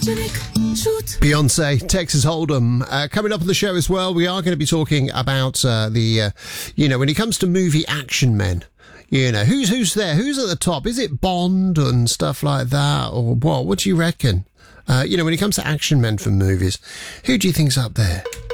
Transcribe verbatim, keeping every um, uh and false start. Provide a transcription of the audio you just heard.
Beyonce, Texas Hold'em. Uh, coming up on the show as well, we are going to be talking about uh, the, uh, you know, when it comes to movie action men, you know, who's who's there? Who's at the top? Is it Bond and stuff like that? Or what? What do you reckon? Uh, you know, when it comes to action men from movies, who do you think's up there?